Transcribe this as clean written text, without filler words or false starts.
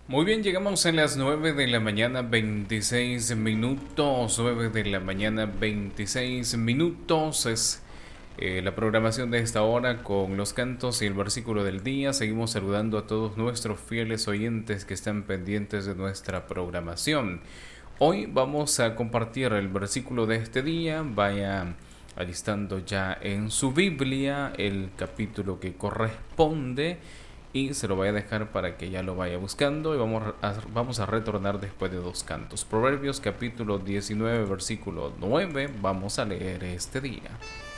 Muy bien, llegamos a las 9 de la mañana 26 minutos, 9 de la mañana 26 minutos es la programación de esta hora con los cantos y el versículo del día. Seguimos saludando a todos nuestros fieles oyentes que están pendientes de nuestra programación. Hoy vamos a compartir el versículo de este día. Vaya alistando ya en su Biblia el capítulo que corresponde y se lo voy a dejar para que ya lo vaya buscando y vamos a retornar después de dos cantos. Proverbios capítulo 19 versículo 9 vamos a leer este día.